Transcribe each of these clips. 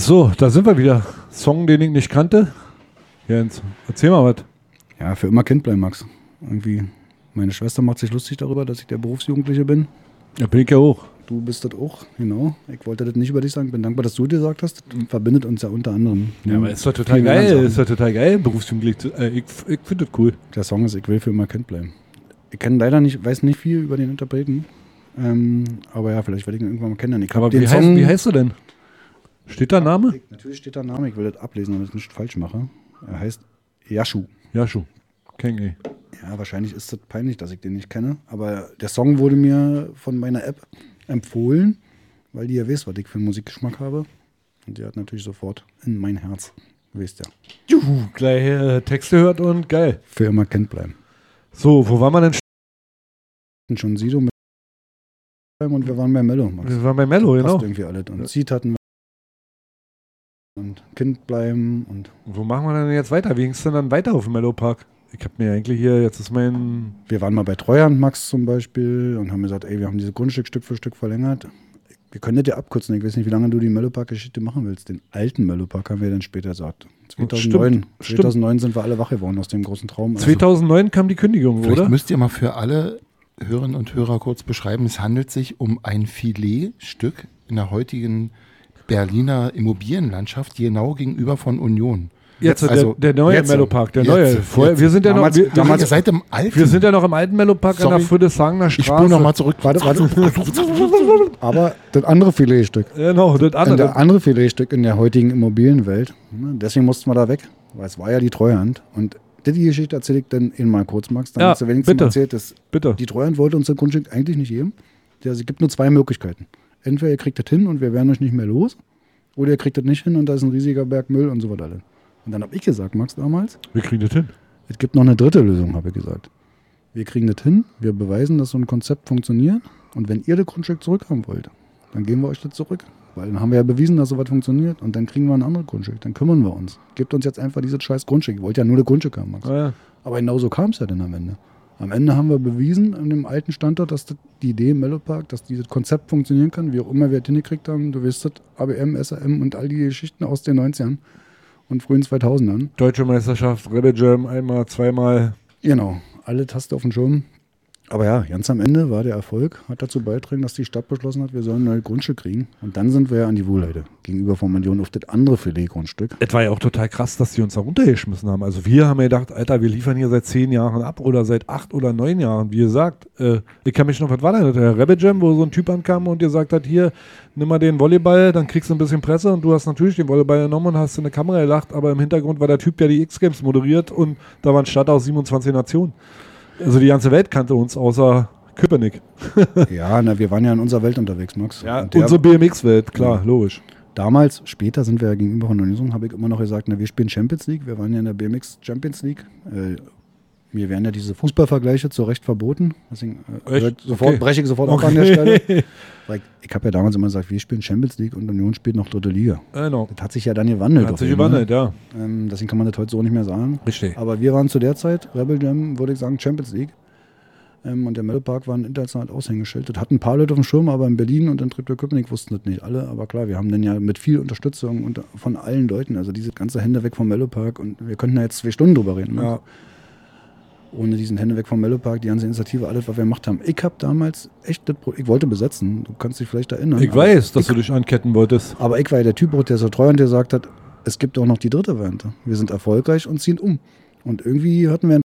So, da sind wir wieder. Song, den ich nicht kannte. Jens, erzähl mal was. Ja, für immer Kind bleiben, Max. Irgendwie, meine Schwester macht sich lustig darüber, dass ich der Berufsjugendliche bin. Ja, bin ich ja auch. Du bist das auch, genau. Ich wollte das nicht über dich sagen. Bin dankbar, dass du dir gesagt hast. Das verbindet uns ja unter anderem. Ja, aber ist doch total geil. Ist doch total geil, berufsjugendlich zu. Ich finde das cool. Der Song ist Ich will für immer Kind bleiben. Ich kenne leider nicht, weiß nicht viel über den Interpreten. Aber ja, vielleicht werde ich ihn irgendwann mal kennenlernen. Aber wie heißt du denn? Steht da ein Name? Natürlich steht da ein Name. Ich will das ablesen, damit ich es nicht falsch mache. Er heißt Yashu. Yashu. Kenn ich. Ja, wahrscheinlich ist das peinlich, dass ich den nicht kenne. Aber der Song wurde mir von meiner App empfohlen, weil die ja weiß, was ich für einen Musikgeschmack habe. Und die hat natürlich sofort in mein Herz. Du weißt ja. Juhu, gleich Texte hört und geil. Für immer Kind bleiben. So, wo waren wir denn? Schon Sido mit und wir waren bei Mello. Max. Wir waren bei Mello, genau. Passt irgendwie alles. Und Seed hatten wir. Und Kind bleiben und. Wo machen wir denn jetzt weiter? Wie ging es denn dann weiter auf dem Mello Park? Ich habe mir eigentlich hier, jetzt ist mein... Wir waren mal bei Treuhand, Max zum Beispiel, und haben gesagt, ey, wir haben dieses Grundstück Stück für Stück verlängert. Wir können das ja abkürzen. Ich weiß nicht, wie lange du die Mello Park-Geschichte machen willst. Den alten Mello Park haben wir dann später gesagt. 2009 sind wir alle wach geworden aus dem großen Traum. 2009 kam die Kündigung, Vielleicht oder? Müsst ihr mal für alle Hörerinnen und Hörer kurz beschreiben, es handelt sich um ein Filetstück in der heutigen Berliner Immobilienlandschaft, genau gegenüber von Union. Jetzt, also der neue jetzt, Mello Park, der jetzt, neue. Vorher, jetzt. wir sind ja noch, Damals ihr seid im alten. wir sind ja noch im alten Mello Park an der Friedrichshagener Straße. Ich spule nochmal zurück. Warte. Aber das andere Filetstück. Genau, das andere. Das andere Filetstück in der heutigen Immobilienwelt. Deswegen mussten wir da weg, weil es war ja die Treuhand. Und die Geschichte erzähle ich dann Ihnen mal kurz, Max, damit du wenigstens erzählt, dass die Treuhand wollte uns das Grundstück eigentlich nicht geben. Es gibt nur zwei Möglichkeiten. Entweder ihr kriegt das hin und wir werden euch nicht mehr los, oder ihr kriegt das nicht hin und da ist ein riesiger Berg Müll und so was alles. Und dann habe ich gesagt, Max, damals, wir kriegen das hin. es gibt noch eine dritte Lösung, habe ich gesagt. Wir kriegen das hin, wir beweisen, dass so ein Konzept funktioniert und wenn ihr das Grundstück zurückhaben wollt, dann geben wir euch das zurück. Weil dann haben wir ja bewiesen, dass sowas funktioniert und dann kriegen wir ein anderes Grundstück, dann kümmern wir uns. Gebt uns jetzt einfach dieses scheiß Grundstück. Ich wollte ja nur das Grundstück haben, Max. Ja. Aber genau so kam es ja dann am Ende. Am Ende haben wir bewiesen an dem alten Standort, dass die Idee im Mello Park, dass dieses Konzept funktionieren kann, wie auch immer wir das hingekriegt haben. Du weißt das, ABM, SAM und all die Geschichten aus den 90ern und frühen 2000ern. Deutsche Meisterschaft, Rebel Jam, einmal, zweimal. Genau, alle Taste auf dem Schirm. Aber ja, ganz am Ende war der Erfolg, hat dazu beigetragen, dass die Stadt beschlossen hat, wir sollen ein neues Grundstück kriegen. Und dann sind wir ja an die Wohlheide gegenüber von Union auf das andere Filetgrundstück. Es war ja auch total krass, dass die uns da runtergeschmissen haben. Also wir haben ja gedacht, Alter, wir liefern hier seit 10 Jahren ab oder seit 8 oder 9 Jahren. Wie gesagt, ich kann mich noch, was war denn der Rebel Jam, wo so ein Typ ankam und gesagt hat, hier, nimm mal den Volleyball, dann kriegst du ein bisschen Presse und du hast natürlich den Volleyball genommen und hast in eine Kamera gelacht, aber im Hintergrund war der Typ, der die X-Games moderiert und da war ein Stadt aus 27 Nationen. Also die ganze Welt kannte uns, außer Köpenick. Ja, wir waren ja in unserer Welt unterwegs, Max. Ja, unsere BMX-Welt, klar, logisch. Damals, später sind wir ja gegenüber von Union, habe ich immer noch gesagt, wir spielen Champions League, wir waren ja in der BMX Champions League. Mir werden ja diese Fußballvergleiche zu Recht verboten. Deswegen breche ich sofort ab an der Stelle. Weil ich habe ja damals immer gesagt, wir spielen Champions League und Union spielt noch dritte Liga. Genau. Das hat sich ja dann gewandelt. Hat sich gewandelt, ja. Deswegen kann man das heute so nicht mehr sagen. Richtig. Aber wir waren zu der Zeit, Rebel Jam, würde ich sagen, Champions League. Und der Mello Park war ein internationales Aushängeschild. Das hatten ein paar Leute auf dem Schirm, aber in Berlin und in Treptow-Köpenick wussten das nicht alle. Aber klar, wir haben dann ja mit viel Unterstützung von allen Leuten, also diese ganze Hände weg vom Mello Park und wir könnten ja jetzt 2 Stunden drüber reden. Ja. Ohne diesen Hände weg vom Mello Park, die ganze Initiative, alles, was wir gemacht haben. Ich habe damals echt, ich wollte besetzen, du kannst dich vielleicht erinnern. Ich weiß, dass du dich anketten wolltest. Aber ich war ja der Typ, der so treu und der gesagt hat, es gibt auch noch die dritte Variante. Wir sind erfolgreich und ziehen um. Und irgendwie hatten wir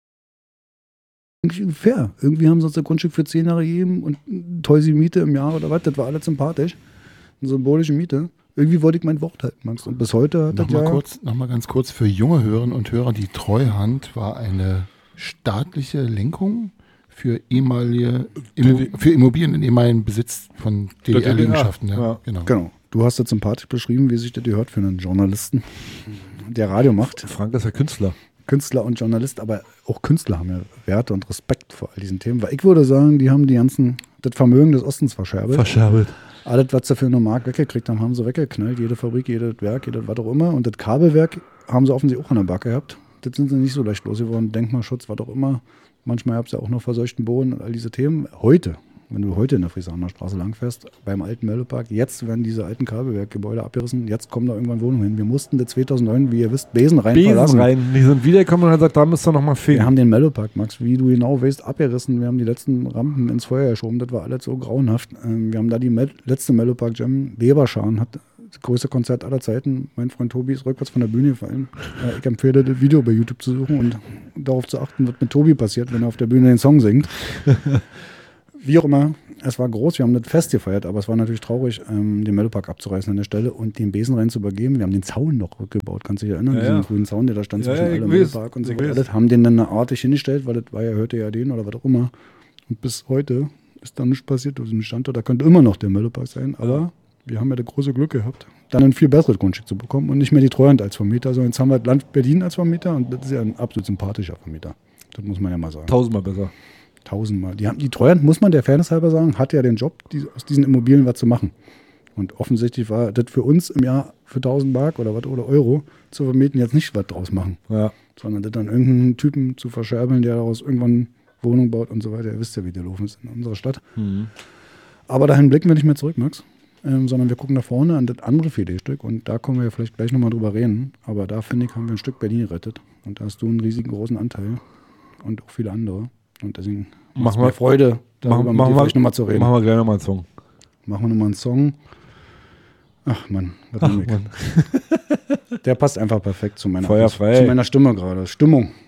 fair. Irgendwie haben sie uns das Grundstück für 10 Jahre gegeben und eine teure Miete im Jahr oder was, das war alles sympathisch. Eine symbolische Miete. Irgendwie wollte ich mein Wort halten, Max. Und bis heute hat das ja... Nochmal ganz kurz für junge Hörerinnen und Hörer, die Treuhand war eine staatliche Lenkung für Immobilien in ehemaligen Besitz von DDR-Liegenschaften. Ja. Genau. Du hast das sympathisch beschrieben, wie sich das gehört für einen Journalisten, der Radio macht. Frank ist ja Künstler. Künstler und Journalist, aber auch Künstler haben ja Werte und Respekt vor all diesen Themen. Weil ich würde sagen, die haben das Vermögen des Ostens verscherbelt. Alles, was sie für eine Mark weggekriegt haben, haben sie weggeknallt. Jede Fabrik, jedes Werk, jedes was auch immer. Und das Kabelwerk haben sie offensichtlich auch an der Backe gehabt. Das sind sie nicht so leicht losgeworden. Denkmalschutz, was auch immer. Manchmal habt ihr auch noch verseuchten Boden und all diese Themen. Heute wenn du heute in der Friesauer Straße langfährst, beim alten Möllepark, jetzt werden diese alten Kabelwerkgebäude abgerissen, jetzt kommen da irgendwann Wohnungen hin. Wir mussten da 2009, wie ihr wisst, Besenrhein verlassen. Die sind wiedergekommen und haben gesagt, da müsst ihr nochmal fegen. Wir haben den Möllepark, Max, wie du genau weißt, abgerissen. Wir haben die letzten Rampen ins Feuer geschoben, das war alles so grauenhaft. Wir haben da die letzte Möllepark-Jam, Weberscharen hat das größte Konzert aller Zeiten. Mein Freund Tobi ist rückwärts von der Bühne gefallen. Ich empfehle, das Video bei YouTube zu suchen und darauf zu achten, was mit Tobi passiert, wenn er auf der Bühne den Song singt. Wie auch immer, es war groß, wir haben das Fest gefeiert, aber es war natürlich traurig, den Möllepark abzureißen an der Stelle und den Besenrhein zu übergeben. Wir haben den Zaun noch rückgebaut, kannst du dich erinnern? Diesen grünen Zaun, der da stand zwischen allem Möllepark und so weiter. Haben den dann artig hingestellt, weil das war ja, hörte ja den oder was auch immer. Und bis heute ist da nichts passiert auf diesem Standort. Da könnte immer noch der Möllepark sein, aber wir haben ja das große Glück gehabt, dann ein viel besseres Grundstück zu bekommen und nicht mehr die Treuhand als Vermieter, sondern jetzt haben wir das Land Berlin als Vermieter und das ist ja ein absolut sympathischer Vermieter. Das muss man ja mal sagen. 1000-mal besser. 1000-mal. Die Treuhand, muss man der Fairness halber sagen, hat ja den Job, aus diesen Immobilien was zu machen. Und offensichtlich war das für uns im Jahr für 1000 Mark oder Euro zu vermieten jetzt nicht was draus machen. Ja. Sondern das dann irgendeinen Typen zu verscherbeln, der daraus irgendwann Wohnung baut und so weiter. Ihr wisst ja, wie der Laufen ist in unserer Stadt. Aber dahin blicken wir nicht mehr zurück, Max. Sondern wir gucken nach vorne an das andere Filetstück und da können wir vielleicht gleich nochmal drüber reden. Aber da, finde ich, haben wir ein Stück Berlin gerettet und da hast du einen riesigen großen Anteil und auch viele andere. Und deswegen macht es mir Freude, darüber mit dir vielleicht nochmal zu reden. Machen wir gleich nochmal einen Song. Machen wir nochmal einen Song. Ach Mann, was Mann. Der passt einfach perfekt zu meiner Stimme gerade. Stimmung.